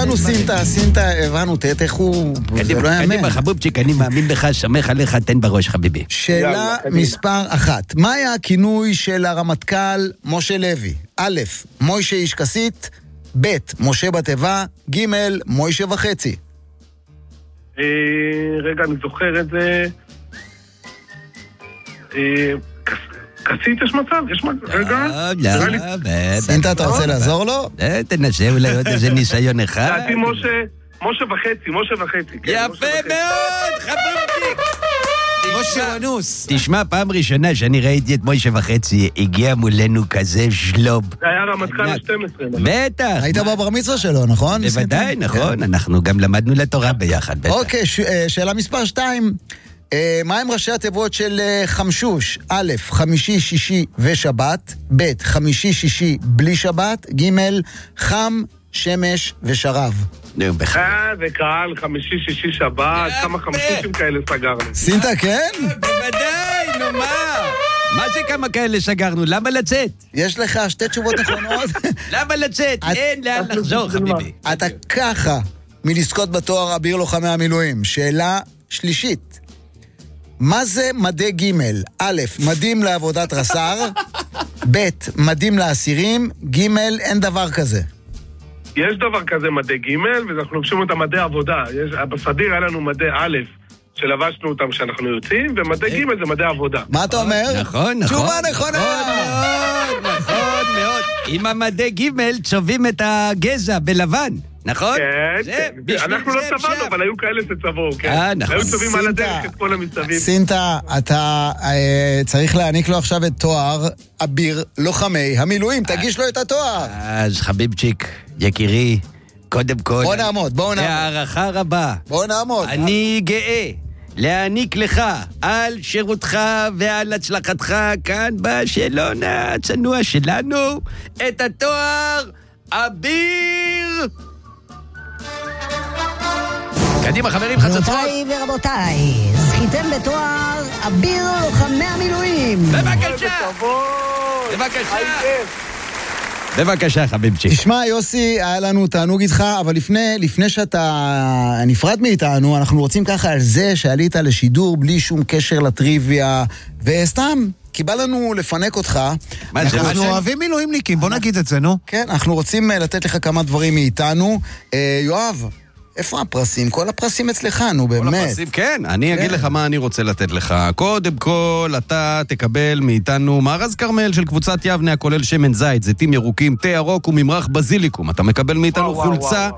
הבנו סינטה, הבנו, איך הוא... קדימה, חבובצ'יק, אני מאמין בך, שמח עליך, תן בראש, חביבי. שאלה מספר 1. מה היה הכינוי של הרמטכ"ל משה לוי? א', מוישה איש כסית, ב', משה בתיבה, ג', מוישה וחצי. רגע, אני זוכר את זה. כסית יש מצב? יש מצב? רגע. לא. סינטה, אתה רוצה לעזור לו? תנסה אולי עוד איזה ניסיון אחד. לדעתי משה וחצי. יפה מאוד, חבובצ'יק. משה אנוס. תשמע, פעם ראשונה שאני ראיתי את מוישה וחצי, הגיע מולנו כזה שלוב. זה היה רמטכ"ל 12. בטח. היית בבר מצווה שלו, נכון? בוודאי, נכון. אנחנו גם למדנו לתורה ביחד, בטח. אוקיי, שאלה מספר 2. מה הם ראשי התיבות של חמשוש? א', חמישי, שישי ושבת, ב', חמישי, שישי בלי שבת, ג', חם, שמש ושרב. וקהל, חמישי, שישי, שבת, כמה חמשושים כאלה סגרנו. סינטה, כן? בוודאי, נו מה זה כמה כאלה סגרנו? למה לצאת? יש לך 2 תשובות נכונות. למה לצאת? אין לאן לחזור, חביבי. אתה ככה מלזכות בתואר אביר לוחמי המילואים. שאלה שלישית. מה זה מדי ג'? א', מדים לעבודת רס"ר, ב', מדים לאסירים, ג', אין דבר כזה. יש דבר כזה מדי ג' ואנחנו לובשים אותם מדי עבודה. בסדיר היה לנו מדי א', שלבשנו אותם כשאנחנו יוצאים, ומדי ג' זה מדי עבודה. מה אתה אומר? נכון. תשובה נכונה! נכון מאוד. עם המדי ג' צובעים את הגזע בלבן. נכון? כן. אנחנו לא צבענו, אבל היו כאלה שצבעו, כן. נכון. היו צובעים על הדרך את כל המסביב. סינטה, אתה צריך להעניק לו עכשיו את תואר אביר לוחמי המילואים. תגיש לו את התואר. אז חביבצ'יק, יקירי, קודם כל... בוא נעמוד. בהערכה רבה. בוא נעמוד. אני גאה להעניק לך על שירותך ועל הצלחתך כאן בשאלון הצנוע שלנו את התואר אביר. קדימה חברים, חצוצרות. גבירותיי ורבותיי, זכיתם בתואר אביר לוחמי המילואים. בבקשה חביבצ'יק. תשמע יוסי, היה לנו תענוג איתך, אבל לפני שאתה נפרד מאיתנו, אנחנו רוצים ככה על זה שעלית לשידור בלי שום קשר לטריוויה, וסתם קיבל לנו לפנק אותך. אנחנו אוהבים מילואימניקים, בוא נגיד את זה, נו. כן, אנחנו רוצים לתת לך כמה דברים מאיתנו. יואב, איפה הפרסים? כל הפרסים אצלך, נו באמת. כל הפרסים, כן. אני אגיד לך מה אני רוצה לתת לך. קודם כל, אתה תקבל מאיתנו מארז קרמל של קבוצת יבנה, הכולל שמן זית, זיתים ירוקים, תה ירוק וממרח בזיליקום. אתה מקבל מאיתנו חולצה...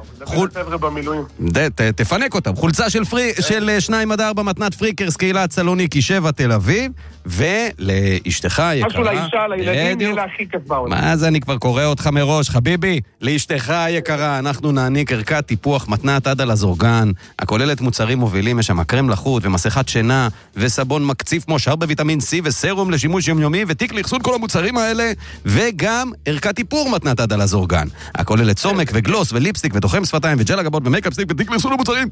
תפנק אותם. חולצה של 2-4 מתנת פריקרס, קהילת סלוניקי 7 תל אביב, ולאשתך יקרה... משהו לאישה, לילדים, יהיה לה הכי כיף בעולם. מה זה, אני כבר קורא אותך מראש, חביבי. לאשתך יקרה, אנחנו נעניק ערכת טיפוח מתנת עד על הזורגן, הכוללת מוצרים מובילים, יש שם קרם לחוט ומסכת שינה וסבון מקציף מושר בוויטמין C וסרום לשימוש יומיומי ותיק לאחסון כל המוצרים האלה, וגם ערכת טיפור מתנת עד על הזורגן, הכוללת סומק וגלוס וליפסטיק ותוחם שפתיים וג'ל הגבות ומייקאפ סטיק ותיק לאחסון המוצרים.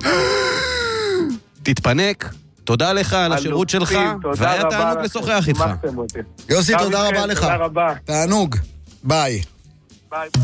תתפנק. תודה לך על השירות שלך, והיה תענוג לשוחח איתך. יוסי, תודה רבה לך. תענוג. ביי.